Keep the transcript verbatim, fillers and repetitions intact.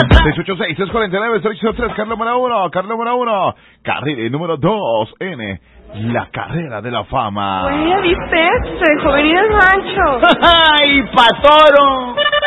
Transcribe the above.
seis ocho seis, tres cuatro nueve, seis ocho tres, Carlos número uno, Carlos número uno. Carrera número dos, N. La carrera de la fama. Güey, ¿viste? Se dejó venir el rancho. ¡Ay, patoro!